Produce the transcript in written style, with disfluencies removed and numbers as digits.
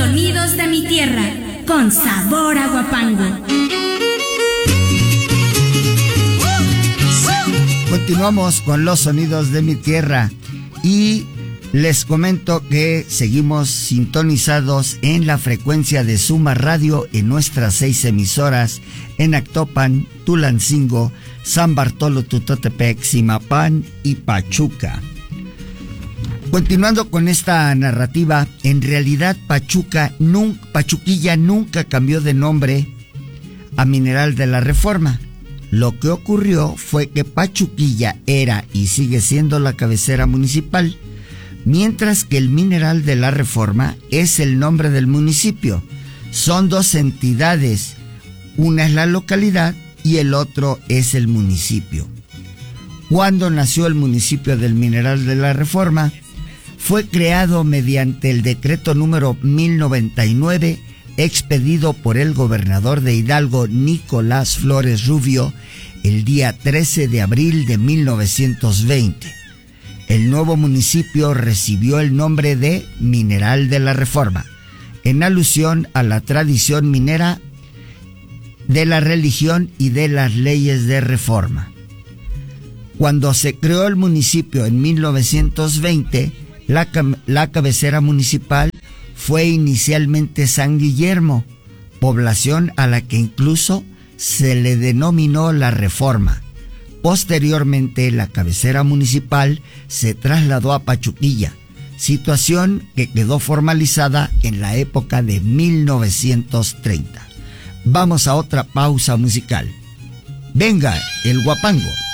sonidos de mi tierra, con sabor a Huapango. Continuamos con los sonidos de mi tierra y les comento que seguimos sintonizados en la frecuencia de Suma Radio en nuestras 6 emisoras en Actopan, Tulancingo, San Bartolo Tutotepec, Zimapán y Pachuca. Continuando con esta narrativa, en realidad Pachuquilla nunca cambió de nombre a Mineral de la Reforma. Lo que ocurrió fue que Pachuquilla era y sigue siendo la cabecera municipal, mientras que el Mineral de la Reforma es el nombre del municipio. Son dos entidades, una es la localidad y el otro es el municipio. Cuando nació el municipio del Mineral de la Reforma, fue creado mediante el decreto número 1099, expedido por el gobernador de Hidalgo, Nicolás Flores Rubio, el día 13 de abril de 1920. El nuevo municipio recibió el nombre de Mineral de la Reforma, en alusión a la tradición minera, de la religión y de las leyes de reforma. Cuando se creó el municipio en 1920, la cabecera municipal fue inicialmente San Guillermo, población a la que incluso se le denominó La Reforma. Posteriormente, la cabecera municipal se trasladó a Pachuquilla, situación que quedó formalizada en la época de 1930. Vamos a otra pausa musical. Venga, el Huapango.